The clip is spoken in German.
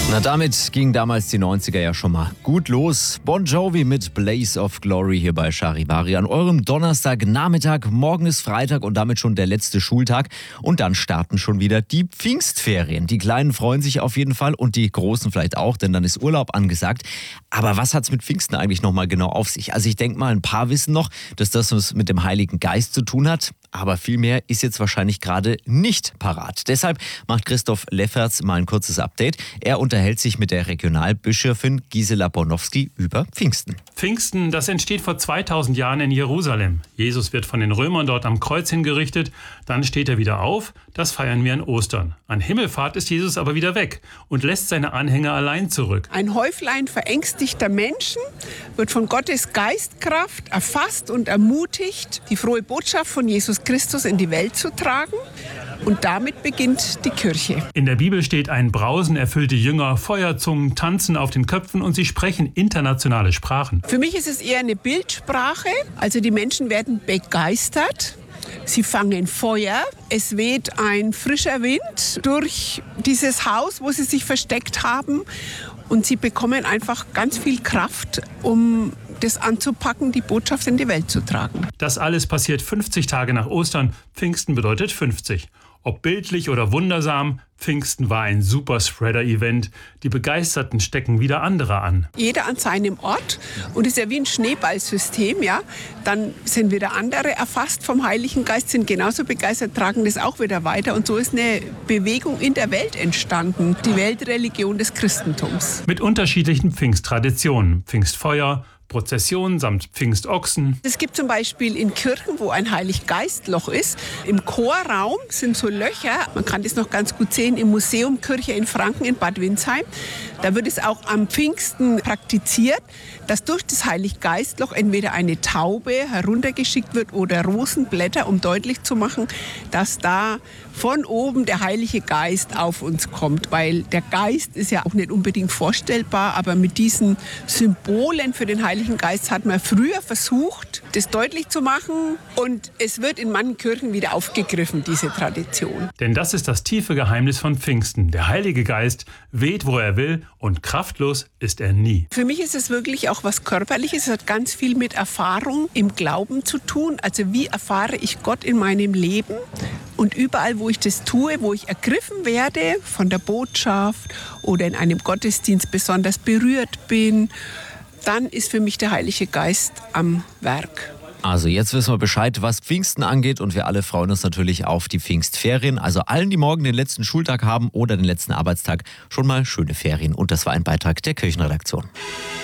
Na, damit ging damals die 90er ja schon mal gut los. Bon Jovi mit Blaze of Glory hier bei Charivari an eurem Donnerstagnachmittag. Morgen ist Freitag und damit schon der letzte Schultag. Und dann starten schon wieder die Pfingstferien. Die Kleinen freuen sich auf jeden Fall und die Großen vielleicht auch, denn dann ist Urlaub angesagt. Aber was hat's mit Pfingsten eigentlich nochmal genau auf sich? Also ich denke mal, ein paar wissen noch, dass das was mit dem Heiligen Geist zu tun hat. Aber viel mehr ist jetzt wahrscheinlich gerade nicht parat. Deshalb macht Christoph Lefferts mal ein kurzes Update. Er unterhält sich mit der Regionalbischöfin Gisela Bornowski über Pfingsten. Pfingsten, das entsteht vor 2000 Jahren in Jerusalem. Jesus wird von den Römern dort am Kreuz hingerichtet, dann steht er wieder auf. Das feiern wir an Ostern. An Himmelfahrt ist Jesus aber wieder weg und lässt seine Anhänger allein zurück. Ein Häuflein verängstigter Menschen wird von Gottes Geistkraft erfasst und ermutigt, die frohe Botschaft von Jesus Christus in die Welt zu tragen. Und damit beginnt die Kirche. In der Bibel steht, ein Brausen erfüllte Jünger, Feuerzungen tanzen auf den Köpfen und sie sprechen internationale Sprachen. Für mich ist es eher eine Bildsprache. Also die Menschen werden begeistert. Sie fangen Feuer. Es weht ein frischer Wind durch dieses Haus, wo sie sich versteckt haben. Und sie bekommen einfach ganz viel Kraft, um das anzupacken, die Botschaft in die Welt zu tragen. Das alles passiert 50 Tage nach Ostern. Pfingsten bedeutet 50. Ob bildlich oder wundersam, Pfingsten war ein Superspreader-Event. Die Begeisterten stecken wieder andere an. Jeder an seinem Ort. Und es ist ja wie ein Schneeballsystem, ja. Dann sind wieder andere erfasst vom Heiligen Geist, sind genauso begeistert, tragen das auch wieder weiter. Und so ist eine Bewegung in der Welt entstanden. Die Weltreligion des Christentums. Mit unterschiedlichen Pfingsttraditionen. Pfingstfeuer, Prozessionen samt Pfingstochsen. Es gibt zum Beispiel in Kirchen, wo ein Heiliggeistloch ist. Im Chorraum sind so Löcher. Man kann das noch ganz gut sehen im Museum Kirche in Franken in Bad Windsheim. Da wird es auch am Pfingsten praktiziert, dass durch das Heiliggeistloch entweder eine Taube heruntergeschickt wird oder Rosenblätter, um deutlich zu machen, dass da von oben der Heilige Geist auf uns kommt. Weil der Geist ist ja auch nicht unbedingt vorstellbar, aber mit diesen Symbolen für den Heiligen Geist hat man früher versucht, das deutlich zu machen. Und es wird in manchen Kirchen wieder aufgegriffen, diese Tradition. Denn das ist das tiefe Geheimnis von Pfingsten. Der Heilige Geist weht, wo er will, und kraftlos ist er nie. Für mich ist es wirklich auch was Körperliches. Es hat ganz viel mit Erfahrung im Glauben zu tun. Also wie erfahre ich Gott in meinem Leben? Und überall, wo ich das tue, wo ich ergriffen werde von der Botschaft oder in einem Gottesdienst besonders berührt bin, dann ist für mich der Heilige Geist am Werk. Also jetzt wissen wir Bescheid, was Pfingsten angeht, und wir alle freuen uns natürlich auf die Pfingstferien. Also allen, die morgen den letzten Schultag haben oder den letzten Arbeitstag, schon mal schöne Ferien. Und das war ein Beitrag der Kirchenredaktion.